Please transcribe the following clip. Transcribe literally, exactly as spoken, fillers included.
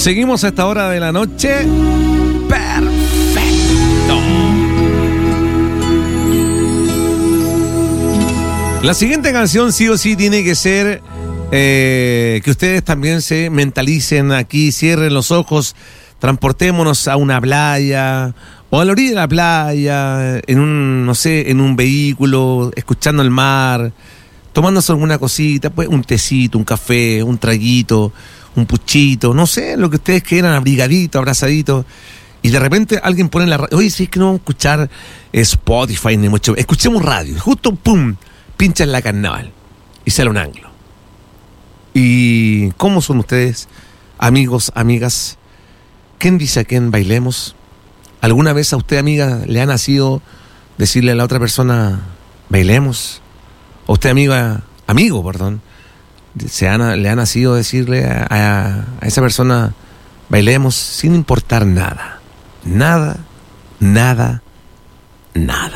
Seguimos a esta hora de la noche. Perfecto. La siguiente canción sí o sí tiene que ser eh, que ustedes también se mentalicen aquí, cierren los ojos, transportémonos a una playa o a la orilla de la playa, en un, no sé, en un vehículo, escuchando el mar, tomándose alguna cosita, pues un tecito, un café, un traguito, un puchito, no sé, lo que ustedes quieran, abrigadito, abrazadito. Y de repente alguien pone en la radio, oye, si es que no vamos a escuchar Spotify ni mucho, escuchemos radio, justo pum, pincha en la carnaval y sale un anglo. ¿Y cómo son ustedes, amigos, amigas? ¿Quién dice a quién bailemos? ¿Alguna vez a usted, amiga, le ha nacido decirle a la otra persona, bailemos? ¿O usted, amiga, amigo, perdón, se ha, le ha nacido decirle a, a, a esa persona, bailemos, sin importar nada? Nada, nada, nada.